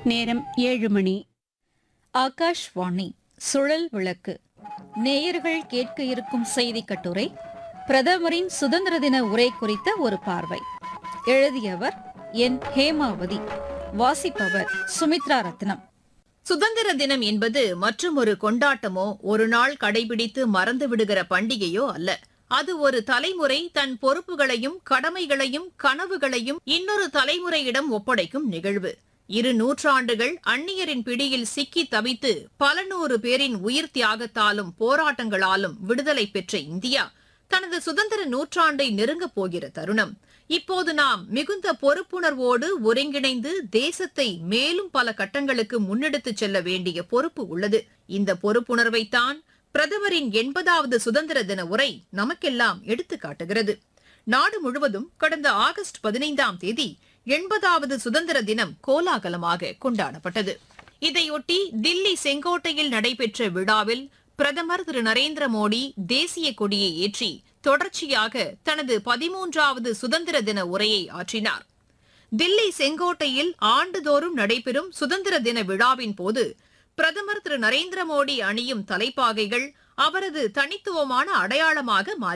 நேரம் 7 மணி. ஆகாஷ்வாணி சுழல் விளக்கு. நேயர்கள் கேட்க இருக்கும் செய்தி கட்டுரை பிரதமரின் சுதந்திர தின உரை குறித்த ஒரு பார்வை. எழுதியவர் என் ஹேமாவதி. வாசிப்பவர் சுமித்ரா ரத்னம். சுதந்திர தினம் என்பது மற்றும் ஒரு கொண்டாட்டமோ ஒரு நாள் கடைபிடித்து மறந்து விடுகிற பண்டிகையோ அல்ல. அது ஒரு தலைமுறை தன் பொறுப்புகளையும் கடமைகளையும் கனவுகளையும் இன்னொரு தலைமுறையிடம் ஒப்படைக்கும் நிகழ்வு. 2 நூற்றாண்டுகள் அந்நியரின் பிடியில் சிக்கி தவித்து பல நூறு பேரின் உயிர் தியாகத்தாலும் போராட்டங்களாலும் விடுதலை பெற்ற இந்தியா தனது சுதந்திர நூற்றாண்டை நெருங்கப் போகிற தருணம். இப்போது நாம் மிகுந்த பொறுப்புணர்வோடு ஒருங்கிணைந்து தேசத்தை மேலும் பல கட்டங்களுக்கு முன்னெடுத்துச் செல்ல வேண்டிய பொறுப்பு உள்ளது. இந்த பொறுப்புணர்வைத்தான் பிரதமரின் 80வது சுதந்திர தின உரை நமக்கெல்லாம் எடுத்துக் காட்டுகிறது. நாடு முழுவதும் கடந்த ஆகஸ்ட் 15ஆம் தேதி 80வது சுதந்திர தினம் கோலாகலமாக கொண்டாடப்பட்டது. இதையொட்டி தில்லி செங்கோட்டையில் நடைபெற்ற விழாவில் பிரதமர் திரு நரேந்திர மோடி தேசிய கொடியை ஏற்றி தொடர்ச்சியாக தனது 13வது சுதந்திர தின உரையை ஆற்றினார். தில்லி செங்கோட்டையில் ஆண்டுதோறும் நடைபெறும் சுதந்திர தின விழாவின் போது பிரதமர் திரு நரேந்திர மோடி அணியும் தலைப்பாகைகள் அவரது தனித்துவமான அடையாளமாக மாறி